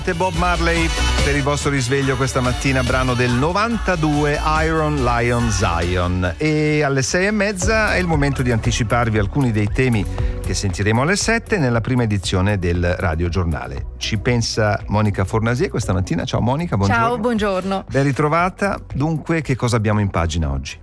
Bob Marley per il vostro risveglio questa mattina, brano del 92, Iron Lion Zion. E alle 6:30 è il momento di anticiparvi alcuni dei temi che sentiremo alle 7 nella prima edizione del Radio Giornale. Ci pensa Monica Fornasier questa mattina. Ciao Monica, buongiorno. Ciao, buongiorno. Ben ritrovata. Dunque, che cosa abbiamo in pagina oggi?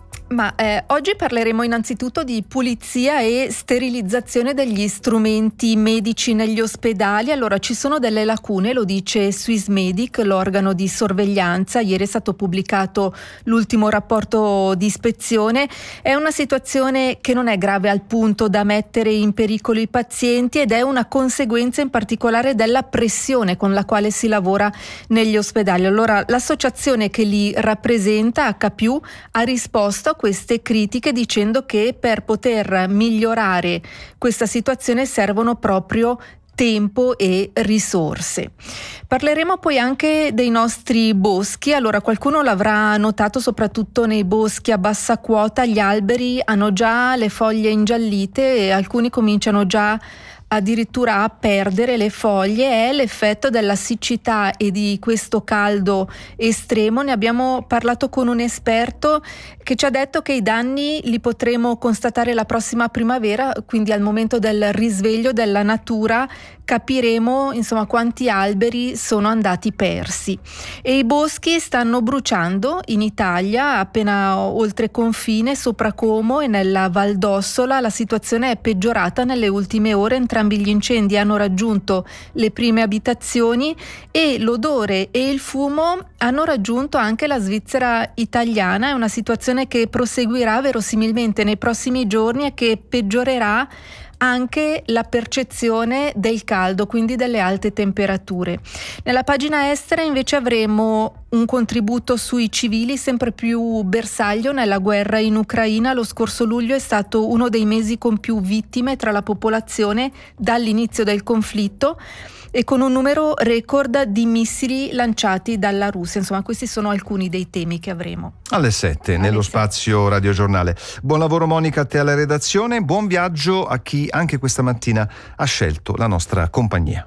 Oggi parleremo innanzitutto di pulizia e sterilizzazione degli strumenti medici negli ospedali. Allora, ci sono delle lacune, lo dice Swissmedic, l'organo di sorveglianza. Ieri è stato pubblicato l'ultimo rapporto di ispezione. È una situazione che non è grave al punto da mettere in pericolo i pazienti ed è una conseguenza in particolare della pressione con la quale si lavora negli ospedali. Allora, l'associazione che li rappresenta, H+, ha risposto a queste critiche dicendo che per poter migliorare questa situazione servono proprio tempo e risorse. Parleremo poi anche dei nostri boschi. Allora, qualcuno l'avrà notato, soprattutto nei boschi a bassa quota, gli alberi hanno già le foglie ingiallite e alcuni cominciano già addirittura a perdere le foglie. È l'effetto della siccità e di questo caldo estremo. Ne abbiamo parlato con un esperto che ci ha detto che i danni li potremo constatare la prossima primavera, quindi al momento del risveglio della natura capiremo insomma quanti alberi sono andati persi. E i boschi stanno bruciando in Italia, appena oltre confine, sopra Como e nella Val d'Ossola. La situazione è peggiorata nelle ultime ore. Entrambi gli incendi hanno raggiunto le prime abitazioni e l'odore e il fumo hanno raggiunto anche la Svizzera italiana. È una situazione che proseguirà verosimilmente nei prossimi giorni e che peggiorerà anche la percezione del caldo, quindi delle alte temperature. Nella pagina estera invece avremo un contributo sui civili, sempre più bersaglio nella guerra in Ucraina. Lo scorso luglio è stato uno dei mesi con più vittime tra la popolazione dall'inizio del conflitto e con un numero record di missili lanciati dalla Russia. Insomma, questi sono alcuni dei temi che avremo. Alle 7 nello spazio Radio Giornale. Buon lavoro Monica, a te alla redazione. Buon viaggio a chi anche questa mattina ha scelto la nostra compagnia.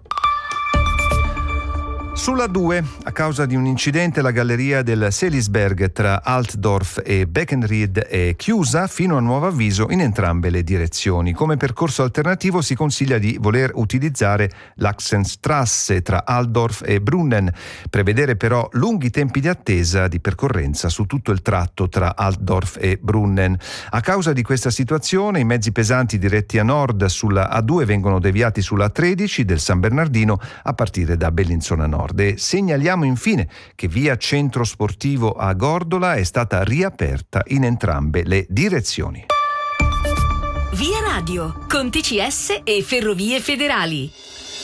Sulla 2, a causa di un incidente, la galleria del Selisberg tra Altdorf e Beckenried è chiusa fino a nuovo avviso in entrambe le direzioni. Come percorso alternativo si consiglia di voler utilizzare l'Achsenstrasse tra Altdorf e Brunnen, prevedere però lunghi tempi di attesa di percorrenza su tutto il tratto tra Altdorf e Brunnen. A causa di questa situazione i mezzi pesanti diretti a nord sulla A2 vengono deviati sulla A13 del San Bernardino a partire da Bellinzona Nord. E segnaliamo infine che via Centro Sportivo a Gordola è stata riaperta in entrambe le direzioni. Via Radio, con TCS e Ferrovie Federali.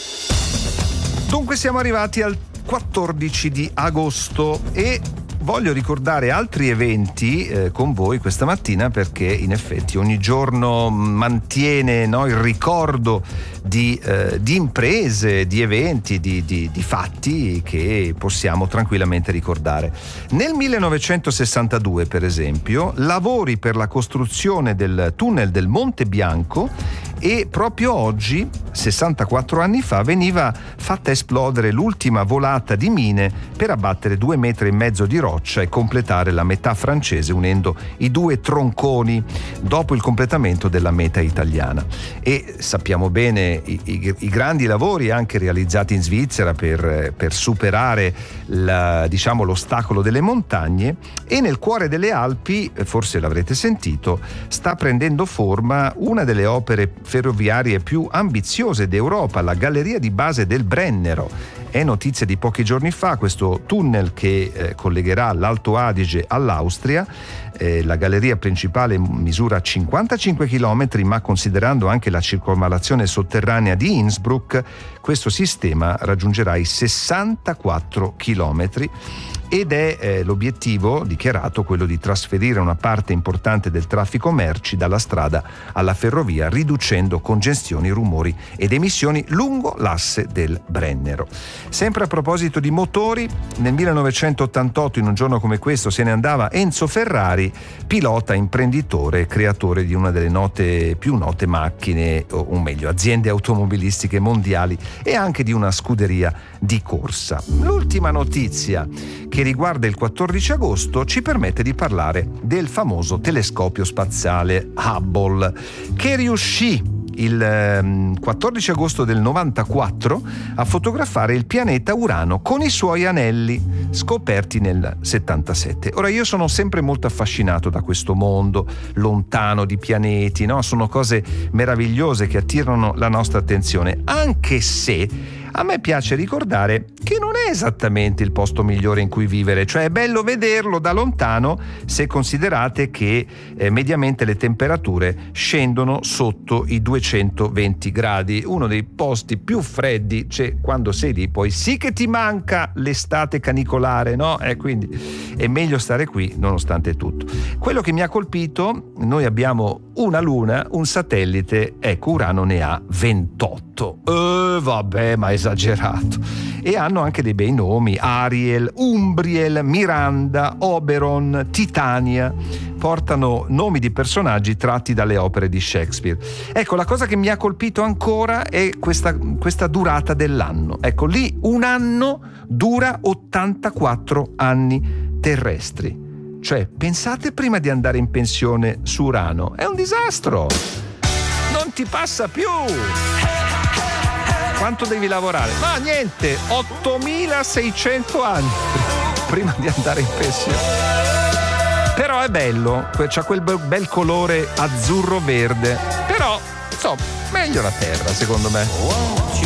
Dunque siamo arrivati al 14 di agosto e voglio ricordare altri eventi con voi questa mattina, perché in effetti ogni giorno mantiene il ricordo di imprese, di eventi, di fatti che possiamo tranquillamente ricordare. Nel 1962, per esempio, lavori per la costruzione del tunnel del Monte Bianco, e proprio oggi, 64 anni fa, veniva fatta esplodere l'ultima volata di mine per abbattere 2,5 metri di roccia e completare la metà francese unendo i due tronconi dopo il completamento della meta italiana. E sappiamo bene i grandi lavori anche realizzati in Svizzera per superare l'ostacolo delle montagne. E nel cuore delle Alpi, forse l'avrete sentito, sta prendendo forma una delle opere ferroviarie più ambiziose d'Europa, la galleria di base del Brennero. È notizia di pochi giorni fa questo tunnel che collegherà l'Alto Adige all'Austria. La galleria principale misura 55 km, ma considerando anche la circonvallazione sotterranea di Innsbruck, questo sistema raggiungerà i 64 km. ed è l'obiettivo dichiarato quello di trasferire una parte importante del traffico merci dalla strada alla ferrovia, riducendo congestioni, rumori ed emissioni lungo l'asse del Brennero. Sempre a proposito di motori, nel 1988, in un giorno come questo, se ne andava Enzo Ferrari, pilota, imprenditore, creatore di una delle più note macchine, o meglio aziende automobilistiche mondiali, e anche di una scuderia di corsa. L'ultima notizia che riguarda il 14 agosto ci permette di parlare del famoso telescopio spaziale Hubble, che riuscì il 14 agosto del 94 a fotografare il pianeta Urano con i suoi anelli, scoperti nel 77. Ora, io sono sempre molto affascinato da questo mondo lontano di pianeti, no? Sono cose meravigliose che attirano la nostra attenzione, anche se a me piace ricordare che non è esattamente il posto migliore in cui vivere, cioè è bello vederlo da lontano se considerate che mediamente le temperature scendono sotto i 220 gradi, uno dei posti più freddi, cioè quando sei lì poi sì che ti manca l'estate canicolare, no? Quindi è meglio stare qui nonostante tutto. Quello che mi ha colpito, noi abbiamo una luna, un satellite, ecco, Urano ne ha 28. Vabbè, ma esagerato. E hanno anche dei bei nomi: Ariel, Umbriel, Miranda, Oberon, Titania. Portano nomi di personaggi tratti dalle opere di Shakespeare. Ecco, la cosa che mi ha colpito ancora è questa durata dell'anno. Ecco, lì un anno dura 84 anni terrestri. Cioè, pensate, prima di andare in pensione su Urano, è un disastro! Non ti passa più! Quanto devi lavorare? Ma niente, 8600 anni prima di andare in pensione. Però è bello, c'ha quel bel colore azzurro-verde. Però, insomma, meglio la Terra, secondo me.